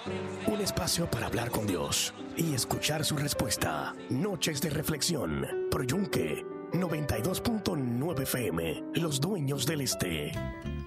Un espacio para hablar con Dios y escuchar su respuesta. Noches de reflexión. Pro Yunque 92.9 FM. Los dueños del este.